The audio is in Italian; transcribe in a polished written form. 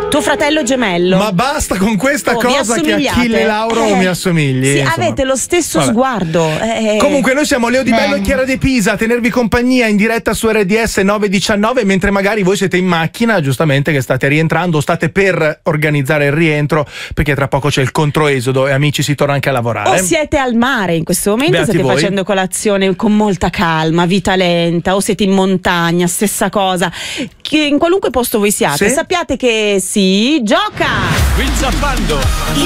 Tuo fratello gemello. Ma basta con questa cosa che Achille Lauro mi assomigli. Sì, insomma. avete lo stesso sguardo. Comunque noi siamo Leo Di Bello e Chiara De Pisa a tenervi compagnia in diretta su RDS 919, mentre magari voi siete in macchina, giustamente, che state rientrando, state per organizzare il rientro, perché tra poco c'è il controesodo e amici si torna anche a lavorare. O siete al mare in questo momento, Beati state voi. facendo colazione con molta calma, vita lenta, o siete in montagna, stessa cosa. Che in qualunque posto voi siate, Sì? sappiate che si gioca! Qui zappando!